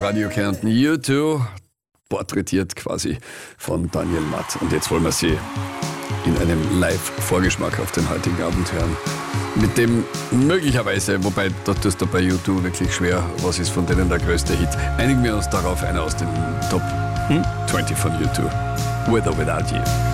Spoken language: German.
Radio Kärnten. U2, porträtiert quasi von Daniel Matt. Und jetzt wollen wir sie in einem Live-Vorgeschmack auf den heutigen Abend hören. Mit dem möglicherweise, wobei da tust du bei U2 wirklich schwer, was ist von denen der größte Hit. Einigen wir uns darauf, einer aus den Top 20 von U2. With or Without You.